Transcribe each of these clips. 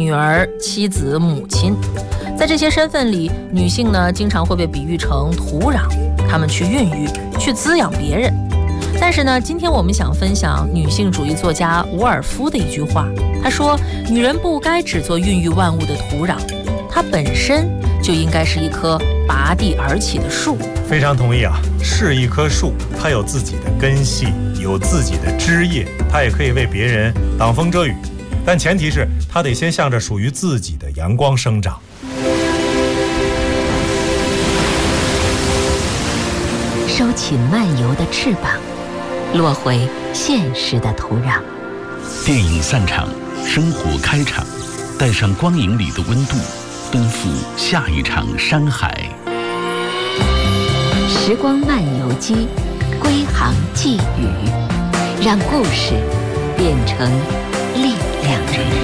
女儿、妻子、母亲。在这些身份里，女性呢经常会被比喻成土壤，她们去孕育、去滋养别人。但是呢，今天我们想分享女性主义作家伍尔夫的一句话，他说：“女人不该只做孕育万物的土壤，她本身就应该是一棵拔地而起的树。” 非常同意啊！是一棵树，它有自己的根系，有自己的枝叶，它也可以为别人挡风遮雨，但前提是它得先向着属于自己的阳光生长。 收起漫游的翅膀，落回现实的土壤。 电影散场，生活开场，带上光影里的温度，奔赴下一场山海。 时光漫游记，归航寄语，让故事变成力量。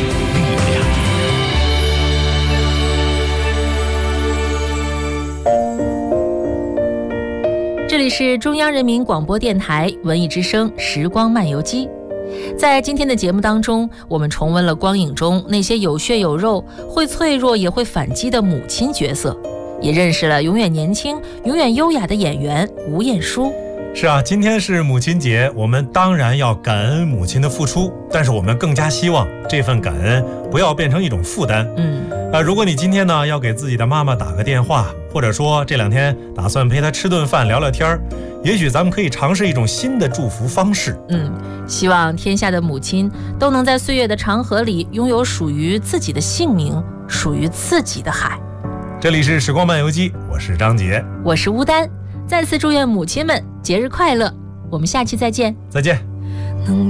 这里是中央人民广播电台文艺之声时光漫游记。在今天的节目当中，我们重温了光影中那些有血有肉、会脆弱也会反击的母亲角色，也认识了永远年轻、永远优雅的演员吴彦姝。 是啊，今天是母亲节，我们当然要感恩母亲的付出，但是我们更加希望这份感恩不要变成一种负担。如果你今天呢要给自己的妈妈打个电话，或者说这2天打算陪她吃顿饭聊聊天，也许咱们可以尝试一种新的祝福方式。 希望天下的母亲都能在岁月的长河里拥有属于自己的姓名，属于自己的海。 这里是时光漫游记，我是张杰， 我是乌丹，再次祝愿母亲们节日快乐，我们下期再见。 再见。